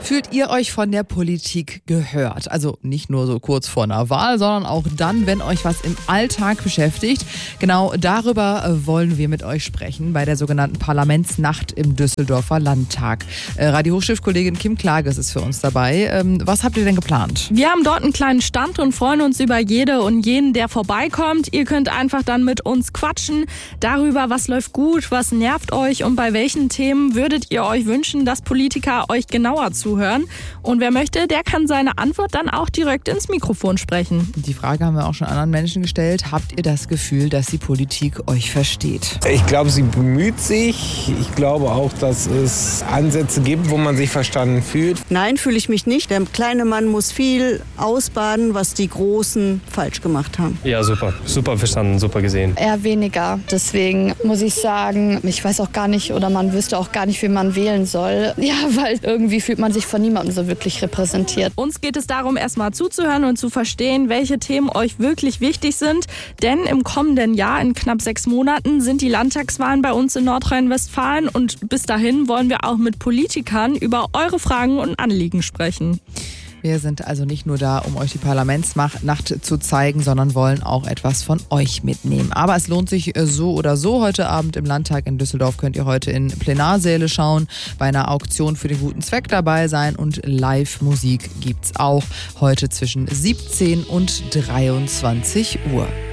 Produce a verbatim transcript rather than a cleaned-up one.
Fühlt ihr euch von der Politik gehört? Also nicht nur so kurz vor einer Wahl, sondern auch dann, wenn euch was im Alltag beschäftigt. Genau darüber wollen wir mit euch sprechen bei der sogenannten Parlamentsnacht im Düsseldorfer Landtag. Radio Hochschiff-Kollegin Kim Klages ist für uns dabei. Was habt ihr denn geplant? Wir haben dort einen kleinen Stand und freuen uns über jede und jeden, der vorbeikommt. Ihr könnt einfach dann mit uns quatschen darüber, was läuft gut, was nervt euch und bei welchen Themen würdet ihr euch wünschen, dass Politiker euch genauer zuhören. Und wer möchte, der kann seine Antwort dann auch direkt ins Mikrofon sprechen. Die Frage haben wir auch schon anderen Menschen gestellt. Habt ihr das Gefühl, dass die Politik euch versteht? Ich glaube, sie bemüht sich. Ich glaube auch, dass es Ansätze gibt, wo man sich verstanden fühlt. Nein, fühle ich mich nicht. Der kleine Mann muss viel ausbaden, was die Großen falsch gemacht haben. Ja, super. Super verstanden, super gesehen. Eher weniger. Deswegen muss ich sagen, ich weiß auch gar nicht oder man wüsste auch gar nicht, wen man wählen soll. Ja, weil irgendwie fühlt man sich von niemandem so wirklich repräsentiert. Uns geht es darum, erstmal zuzuhören und zu verstehen, welche Themen euch wirklich wichtig sind. Denn im kommenden Jahr, in knapp sechs Monaten, sind die Landtagswahlen bei uns in Nordrhein-Westfalen. Und bis dahin wollen wir auch mit Politikern über eure Fragen und Anliegen sprechen. Wir sind also nicht nur da, um euch die Parlamentsnacht zu zeigen, sondern wollen auch etwas von euch mitnehmen. Aber es lohnt sich so oder so. Heute Abend im Landtag in Düsseldorf könnt ihr heute in Plenarsäle schauen, bei einer Auktion für den guten Zweck dabei sein und Live-Musik gibt's auch heute zwischen siebzehn und dreiundzwanzig Uhr.